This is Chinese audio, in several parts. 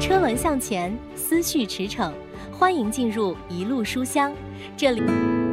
车轮向前，思绪驰骋，欢迎进入一路书香。这里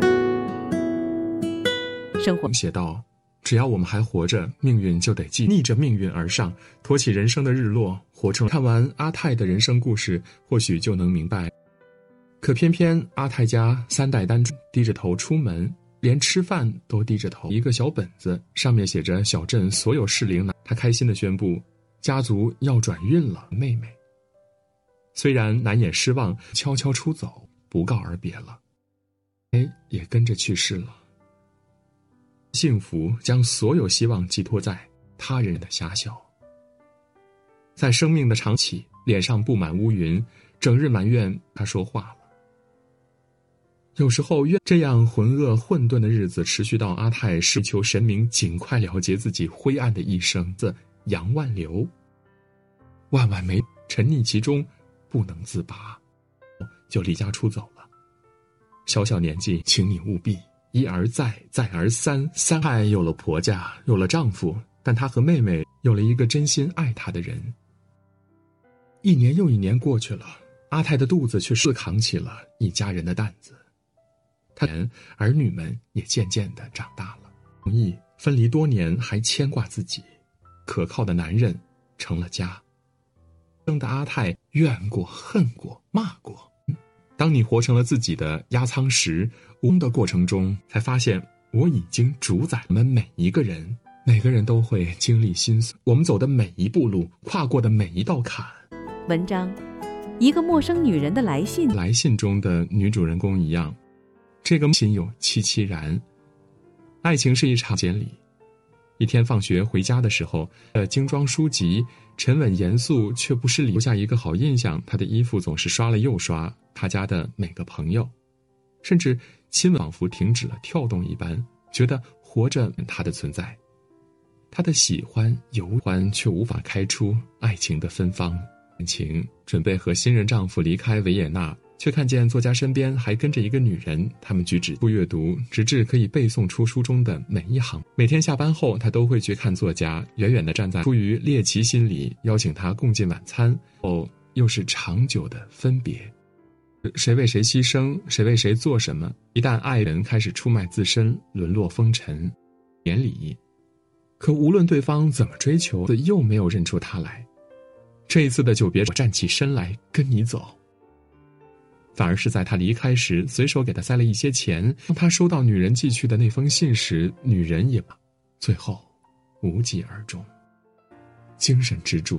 生活写道，只要我们还活着，命运就得逆着命运而上，托起人生的日落，活成。看完阿泰的人生故事，或许就能明白。可偏偏阿泰家3代单低着头出门，连吃饭都低着头。一个小本子上面写着小镇所有适龄男，他开心地宣布家族要转运了。妹妹虽然难掩失望，悄悄出走，不告而别了，也跟着去世了。幸福将所有希望寄托在他人的狭小，在生命的长起，脸上布满乌云，整日埋怨他说话了。有时候这样浑噩混沌的日子持续到阿泰祈求神明尽快了结自己灰暗的一生。杨万流万万没沉溺其中不能自拔，就离家出走了。小小年纪，请你务必一而再，再而三。三爱有了婆家，有了丈夫，但她和妹妹有了一个真心爱她的人。1年又1年过去了，阿泰的肚子却是扛起了一家人的担子。他儿女们也渐渐地长大了，容易分离多年还牵挂自己，可靠的男人成了家。生的阿泰怨过、恨过、骂过。当你活成了自己的压舱石，的过程中才发现，我已经主宰我们每一个人。每个人都会经历心酸，我们走的每一步路，跨过的每一道坎。 文章，一个陌生女人的来信。 来信中的女主人公一样，这个心有戚戚然。爱情是一场简礼。一天放学回家的时候，精装书籍，沉稳严肃却不失礼，留下一个好印象。他的衣服总是刷了又刷，他家的每个朋友，甚至亲吻仿佛停止了跳动一般，觉得活着他的存在。他的喜欢有欢，却无法开出爱情的芬芳。感情准备和新任丈夫离开维也纳，却看见作家身边还跟着一个女人，他们举止不阅读，直至可以背诵出书中的每一行。每天下班后，他都会去看作家，远远地站在，出于猎奇心理，邀请他共进晚餐，后又是长久的分别。谁为谁牺牲，谁为谁做什么，一旦爱人开始出卖自身，沦落风尘眼里，可无论对方怎么追求，又没有认出他来。这一次的久别，我站起身来跟你走。反而是在他离开时，随手给他塞了一些钱。当他收到女人寄去的那封信时，女人也最后无疾而终。精神支柱。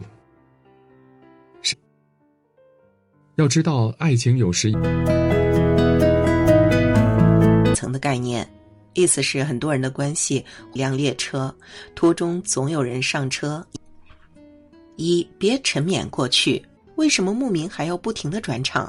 要知道，爱情有时层的概念，意思是很多人的关系一辆列车，途中总有人上车。别沉湎过去，为什么牧民还要不停地转场？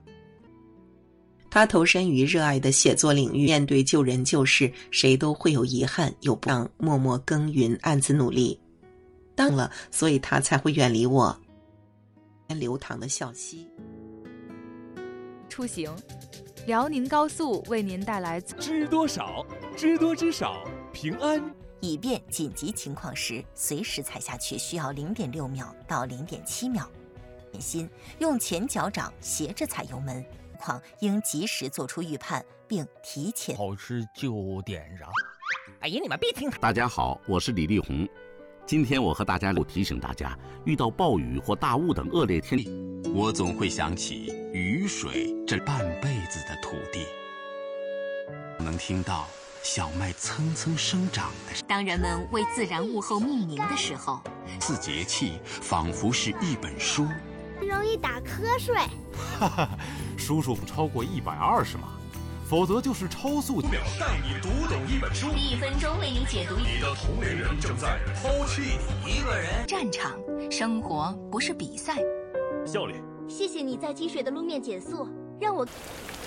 他投身于热爱的写作领域，面对救人救世，谁都会有遗憾，有不让，默默耕耘，暗自努力。当了，所以他才会远离我。流淌的笑息。 出行，辽宁高速为您带来知多少，知多知少，平安。 以便紧急情况时随时踩下去，需要0.6秒到0.7秒。点心，用前脚掌斜着踩油门，况应及时做出预判，并提前。 好吃就点燃。 哎呀，你们别听他。 大家好，我是李丽红。今天我和大家提醒大家，遇到暴雨或大雾等恶劣天气，我总会想起雨水这半辈子的土地，能听到小麦蹭蹭生长的。 当人们为自然物候命名的时候， 四节气仿佛是一本书， 容易打瞌睡。 哈哈，叔叔超过120码，否则就是超速。 带你读懂一本书 ，1分钟为你解读。 你的同龄人正在抛弃你。一个人。 战场，生活不是比赛。 笑脸。 谢谢你在积水的路面减速，让我。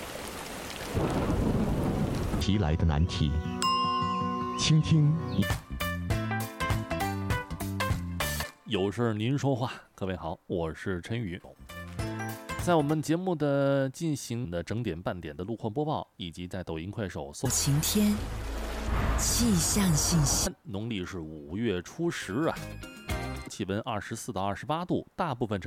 提来的难题，倾听你。 有事您说话。各位好，我是陈宇。在我们节目的进行的整点半点的路况播报，以及在抖音快手搜晴天气象信息。 农历是5月初10啊，气温24到28度，大部分